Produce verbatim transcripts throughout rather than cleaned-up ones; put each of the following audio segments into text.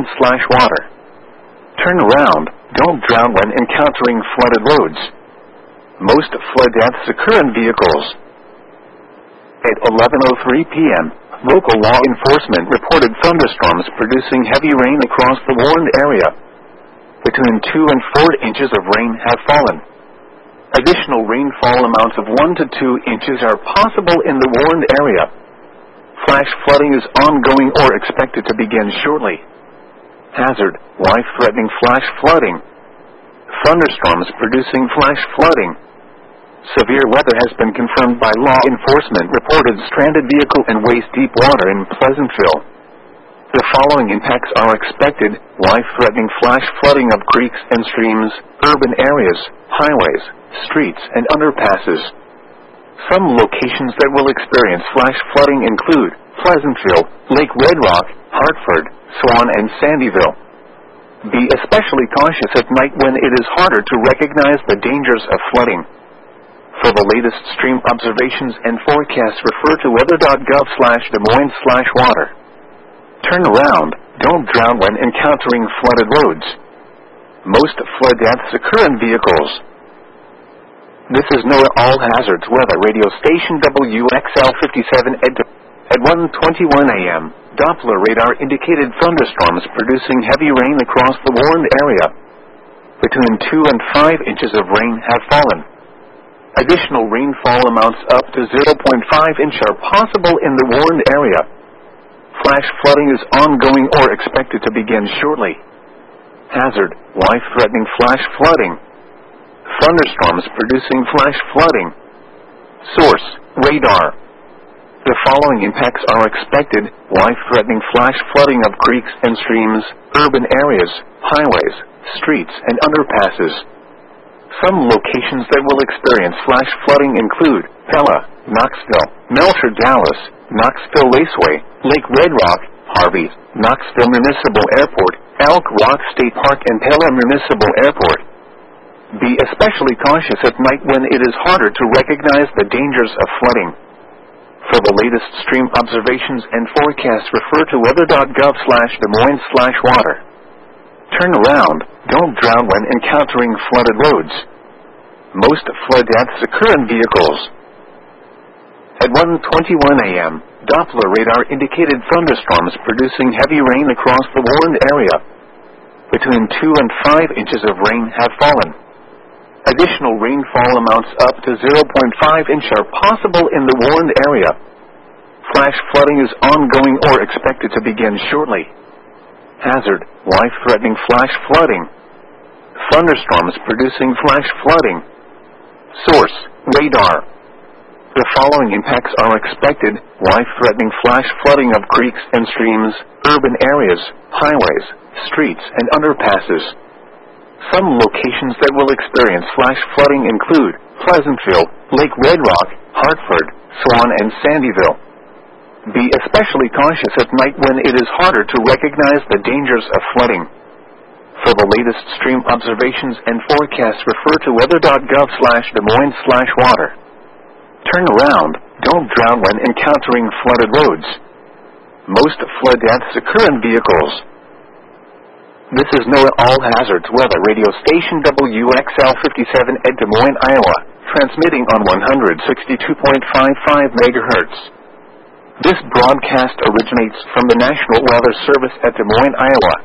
Moines slash water. Turn around, don't drown when encountering flooded roads. Most flood deaths occur in vehicles. At eleven oh three p.m., local law enforcement reported thunderstorms producing heavy rain across the warned area. Between two and four inches of rain have fallen. Additional rainfall amounts of one to two inches are possible in the warned area. Flash flooding is ongoing or expected to begin shortly. Hazard, life-threatening flash flooding. Thunderstorms producing flash flooding. Severe weather has been confirmed by law enforcement reported stranded vehicle in waist-deep water in Pleasantville. The following impacts are expected: life-threatening flash flooding of creeks and streams, urban areas, highways, streets, and underpasses. Some locations that will experience flash flooding include Pleasantville, Lake Red Rock, Hartford, Swan, and Sandyville. Be especially cautious at night when it is harder to recognize the dangers of flooding. For the latest stream observations and forecasts, refer to weather.gov slash Des Moines slash water. Turn around, don't drown when encountering flooded roads. Most flood deaths occur in vehicles. This is NOAA All Hazards Weather Radio Station W X L fifty-seven at, at one twenty-one a.m. Doppler radar indicated thunderstorms producing heavy rain across the warned area. Between two and five inches of rain have fallen. Additional rainfall amounts up to zero point five inch are possible in the warned area. Flash flooding is ongoing or expected to begin shortly. Hazard, life-threatening flash flooding. Thunderstorms producing flash flooding. Source, radar. The following impacts are expected: life-threatening flash flooding of creeks and streams, urban areas, highways, streets, and underpasses. Some locations that will experience flash flooding include Pella, Knoxville, Melcher, Dallas, Knoxville Raceway, Lake Red Rock, Harvey, Knoxville Municipal Airport, Elk Rock State Park, and Pella Municipal Airport. Be especially cautious at night when it is harder to recognize the dangers of flooding. For the latest stream observations and forecasts, refer to weather.gov slash Des Moines slash water. Turn around, don't drown when encountering flooded roads. Most flood deaths occur in vehicles. At one twenty-one a.m., Doppler radar indicated thunderstorms producing heavy rain across the warned area. Between two and five inches of rain have fallen. Additional rainfall amounts up to zero point five inch are possible in the warned area. Flash flooding is ongoing or expected to begin shortly. Hazard, life-threatening flash flooding. Thunderstorms producing flash flooding. Source, radar. The following impacts are expected: life-threatening flash flooding of creeks and streams, urban areas, highways, streets, and underpasses. Some locations that will experience flash flooding include Pleasantville, Lake Red Rock, Hartford, Swan, and Sandyville. Be especially cautious at night when it is harder to recognize the dangers of flooding. For the latest stream observations and forecasts, refer to weather.gov slash Des Moines slash water. Turn around, don't drown when encountering flooded roads. Most flood deaths occur in vehicles. This is NOAA All Hazards Weather Radio Station W X L fifty-seven at Des Moines, Iowa, transmitting on one sixty-two point five five megahertz. This broadcast originates from the National Weather Service at Des Moines, Iowa.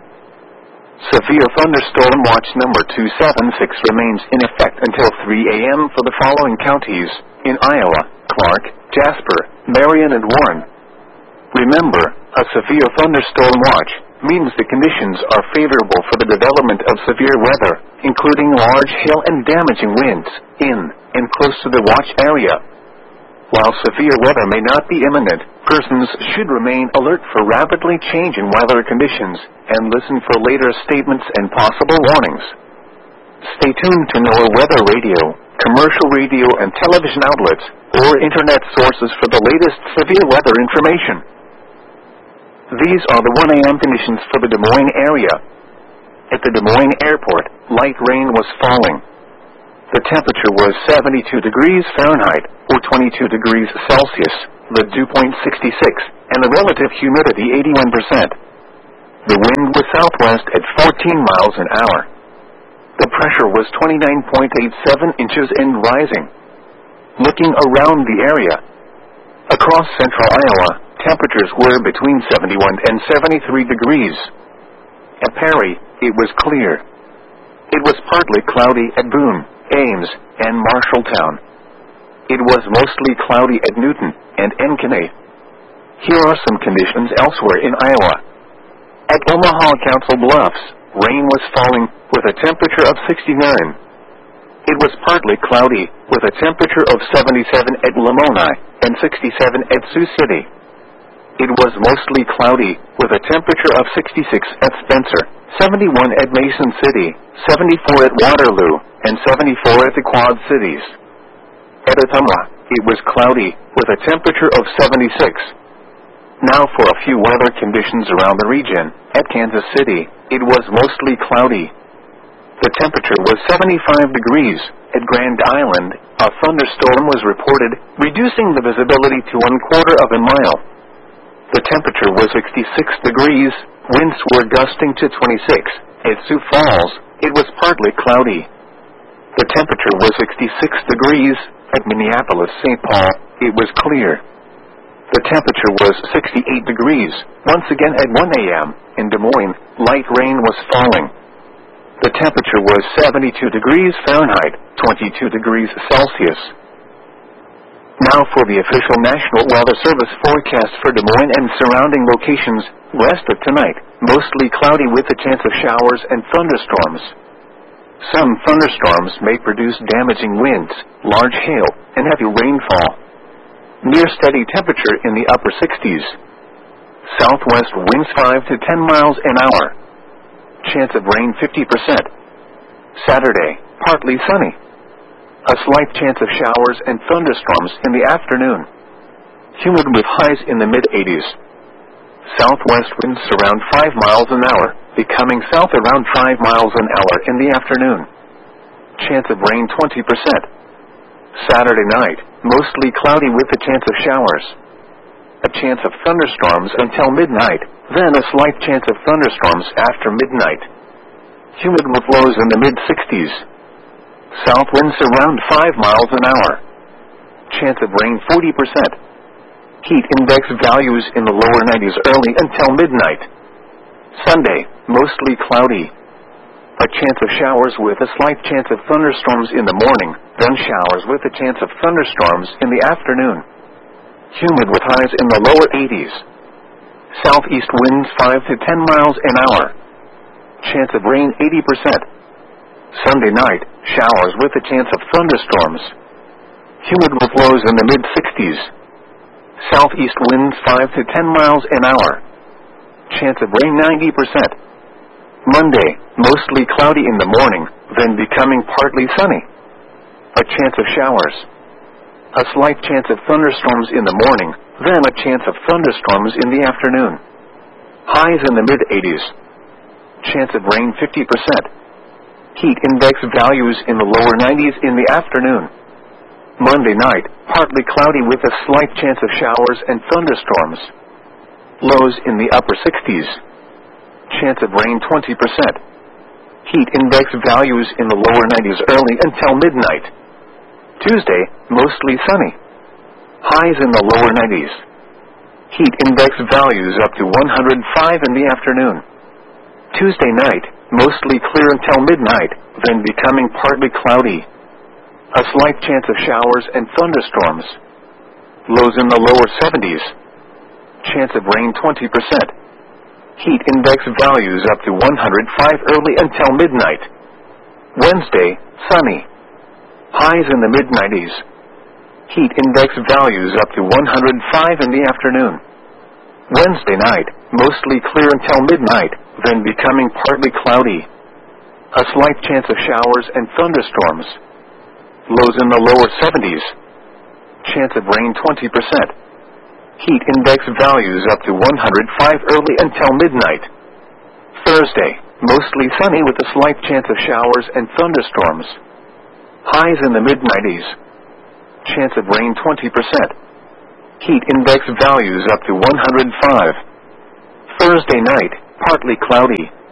Severe thunderstorm watch number two seventy-six remains in effect until three a.m. for the following counties in Iowa: Clark, Jasper, Marion, and Warren. Remember, a severe thunderstorm watch means the conditions are favorable for the development of severe weather, including large hail and damaging winds, in and close to the watch area. While severe weather may not be imminent, persons should remain alert for rapidly changing weather conditions and listen for later statements and possible warnings. Stay tuned to NOAA Weather Radio, commercial radio and television outlets, or internet sources for the latest severe weather information. These are the one a.m. conditions for the Des Moines area. At the Des Moines Airport, light rain was falling. The temperature was seventy-two degrees Fahrenheit, or twenty-two degrees Celsius, the dew point sixty-six, and the relative humidity eighty-one percent. The wind the southwest at fourteen miles an hour. The pressure was twenty-nine point eight seven inches and rising. Looking around the area, across central Iowa, temperatures were between seventy-one and seventy-three degrees. At Perry, it was clear. It was partly cloudy at Boone, Ames, and Marshalltown. It was mostly cloudy at Newton and Encanay. Here are some conditions elsewhere in Iowa. At Omaha Council Bluffs, rain was falling with a temperature of sixty-nine. It was partly cloudy with a temperature of seventy-seven at Lamoni and sixty-seven at Sioux City. It was mostly cloudy with a temperature of sixty-six at Spencer, seventy-one at Mason City, seventy-four at Waterloo, and seventy-four at the Quad Cities. At Ottumwa, it was cloudy with a temperature of seventy-six. Now for a few weather conditions around the region. At Kansas City, it was mostly cloudy. The temperature was seventy-five degrees. At Grand Island, a thunderstorm was reported, reducing the visibility to one quarter of a mile. The temperature was sixty-six degrees. Winds were gusting to twenty-six. At Sioux Falls, it was partly cloudy. The temperature was sixty-six degrees. At Minneapolis, Saint Paul, it was clear. The temperature was sixty-eight degrees. Once again at one a m in Des Moines, light rain was falling. The temperature was seventy-two degrees Fahrenheit, twenty-two degrees Celsius. Now for the official National Weather Service forecast for Des Moines and surrounding locations. Rest of tonight, mostly cloudy with a chance of showers and thunderstorms. Some thunderstorms may produce damaging winds, large hail, and heavy rainfall. Near steady temperature in the upper sixties. Southwest winds five to ten miles an hour. Chance of rain fifty percent. Saturday, partly sunny. A slight chance of showers and thunderstorms in the afternoon. Humid with highs in the mid-eighties. Southwest winds around five miles an hour, becoming south around five miles an hour in the afternoon. Chance of rain twenty percent. Saturday night, mostly cloudy with a chance of showers. A chance of thunderstorms until midnight, then a slight chance of thunderstorms after midnight. Humid with lows in the mid-sixties. South winds around five miles an hour. Chance of rain forty percent. Heat index values in the lower nineties early until midnight. Sunday, mostly cloudy. A chance of showers with a slight chance of thunderstorms in the morning, then showers with a chance of thunderstorms in the afternoon. Humid with highs in the lower eighties. Southeast winds five to ten miles an hour. Chance of rain eighty percent. Sunday night, showers with a chance of thunderstorms. Humid with lows in the mid-sixties. Southeast winds five to ten miles an hour. Chance of rain ninety percent. Monday, mostly cloudy in the morning, then becoming partly sunny. A chance of showers. A slight chance of thunderstorms in the morning, then a chance of thunderstorms in the afternoon. Highs in the mid-eighties. Chance of rain fifty percent. Heat index values in the lower nineties in the afternoon. Monday night, partly cloudy with a slight chance of showers and thunderstorms. Lows in the upper sixties. Chance of rain twenty percent. Heat index values in the lower nineties early until midnight. Tuesday, mostly sunny. Highs in the lower nineties. Heat index values up to one hundred five in the afternoon. Tuesday night, mostly clear until midnight, then becoming partly cloudy. A slight chance of showers and thunderstorms. Lows in the lower seventies. Chance of rain twenty percent. Heat index values up to one hundred five early until midnight. Wednesday, sunny. Highs in the mid-nineties. Heat index values up to one hundred five in the afternoon. Wednesday night, mostly clear until midnight, then becoming partly cloudy. A slight chance of showers and thunderstorms. Lows in the lower seventies. Chance of rain twenty percent. Heat index values up to one hundred five early until midnight. Thursday, mostly sunny with a slight chance of showers and thunderstorms. Highs in the mid-nineties. Chance of rain twenty percent. Heat index values up to one hundred five. Thursday night, partly cloudy.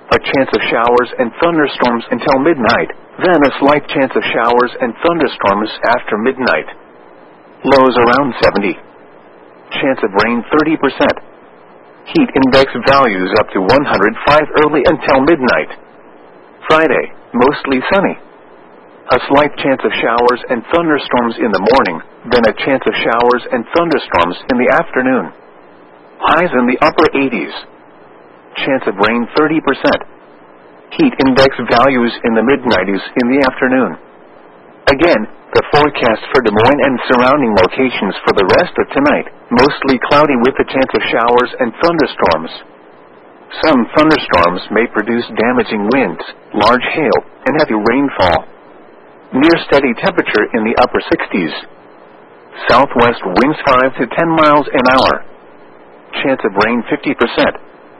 a chance of showers and thunderstorms until midnight, then a slight chance of showers and thunderstorms after midnight. Lows around seventy. Chance of rain thirty percent. Heat index values up to one hundred five early until midnight. Friday, mostly sunny. A slight chance of showers and thunderstorms in the morning, then a chance of showers and thunderstorms in the afternoon. Highs in the upper eighties. Chance of rain thirty percent. Heat index values in the mid nineties in the afternoon. Again, the forecast for Des Moines and surrounding locations for the rest of tonight, mostly cloudy with a chance of showers and thunderstorms. Some thunderstorms may produce damaging winds, large hail, and heavy rainfall. Near steady temperature in the upper sixties. Southwest winds five to ten miles an hour. Chance of rain fifty percent.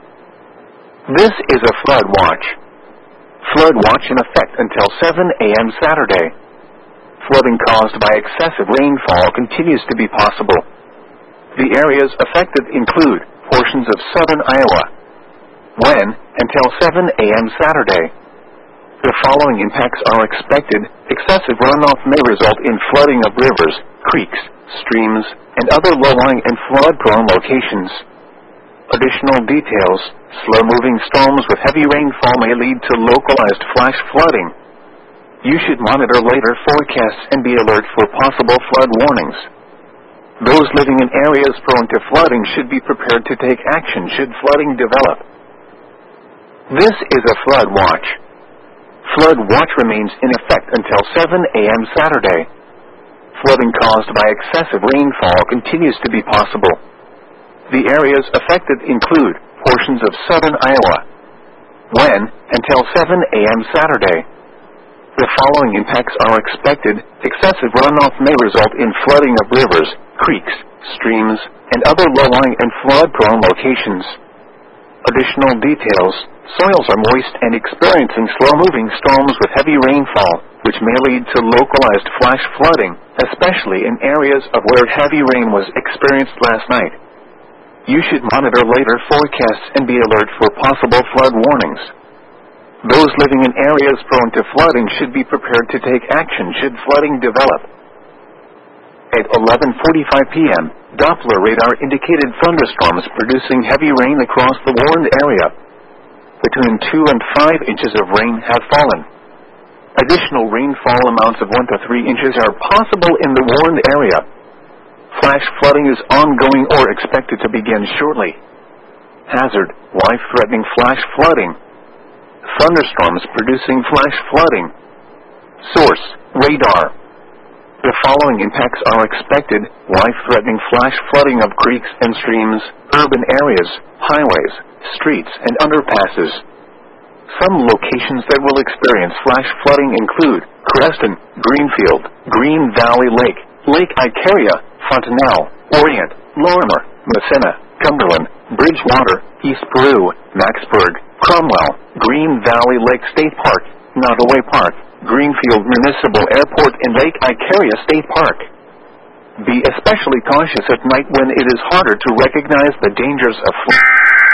This is a flood watch. Flood watch in effect until seven a.m. Saturday. Flooding caused by excessive rainfall continues to be possible. The areas affected include portions of southern Iowa. When, until seven a.m. Saturday. The following impacts are expected. Excessive runoff may result in flooding of rivers, creeks, streams, and other low-lying and flood-prone locations. Additional details: slow-moving storms with heavy rainfall may lead to localized flash flooding. You should monitor later forecasts and be alert for possible flood warnings. Those living in areas prone to flooding should be prepared to take action should flooding develop. This is a flood watch. Flood watch remains in effect until seven a.m. Saturday. Flooding caused by excessive rainfall continues to be possible. The areas affected include portions of southern Iowa. When, until seven a.m. Saturday. The following impacts are expected. Excessive runoff may result in flooding of rivers, creeks, streams, and other low-lying and flood-prone locations. Additional details: soils are moist and experiencing slow-moving storms with heavy rainfall, which may lead to localized flash flooding, especially in areas of where heavy rain was experienced last night. You should monitor later forecasts and be alert for possible flood warnings. Those living in areas prone to flooding should be prepared to take action should flooding develop. At eleven forty-five p.m., Doppler radar indicated thunderstorms producing heavy rain across the warned area. Between two and five inches of rain have fallen. Additional rainfall amounts of one to three inches are possible in the warned area. Flash flooding is ongoing or expected to begin shortly. Hazard: life-threatening flash flooding. Thunderstorms producing flash flooding. Source: radar. The following impacts are expected: life-threatening flash flooding of creeks and streams, urban areas, highways, streets, and underpasses. Some locations that will experience flash flooding include Creston, Greenfield, Green Valley Lake, Lake Icaria, Fontanelle, Orient, Lorimer, Massena, Cumberland, Bridgewater, East Peru, Maxburg, Cromwell, Green Valley Lake State Park, Nottoway Park, Greenfield Municipal Airport, and Lake Icaria State Park. Be especially cautious at night when it is harder to recognize the dangers of flood.